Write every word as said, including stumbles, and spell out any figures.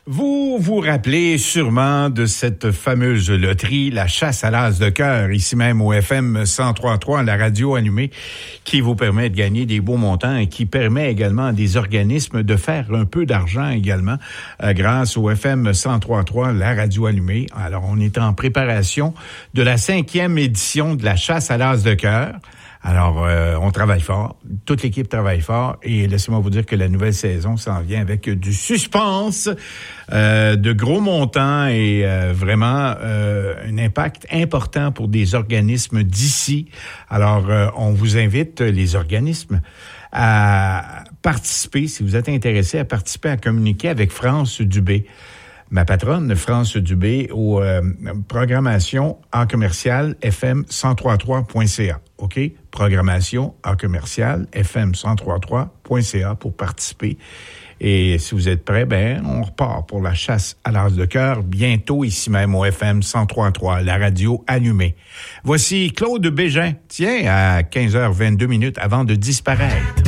Vous vous rappelez sûrement de cette fameuse loterie, la chasse à l'as de cœur, ici même au F M cent trois trois, la radio allumée, qui vous permet de gagner des beaux montants et qui permet également à des organismes de faire un peu d'argent également euh, grâce au F M cent trois trois, la radio allumée. Alors, on est en préparation de la cinquième édition de la chasse à l'as de cœur. Alors, euh, on travaille fort. Toute l'équipe travaille fort. Et laissez-moi vous dire que la nouvelle saison s'en vient avec du suspense, euh, de gros montants et euh, vraiment euh, un impact important pour des organismes d'ici. Alors, euh, on vous invite, les organismes, à participer, si vous êtes intéressés, à participer, à communiquer avec France Dubé. Ma patronne, France Dubé, au euh, programmation en commercial f m cent trois trois point c a. OK? Programmation en commercial f m cent trois trois point c a pour participer. Et si vous êtes prêts, ben, on repart pour la chasse à l'as de cœur bientôt ici même au F M cent trois trois, la radio allumée. Voici Claude Bégin, tiens, à quinze heures vingt-deux minutes avant de disparaître.